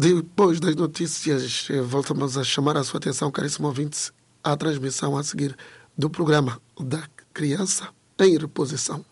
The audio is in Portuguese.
Depois das notícias, voltamos a chamar a sua atenção, caríssimo ouvinte, à transmissão a seguir do programa da Criança em Reposição.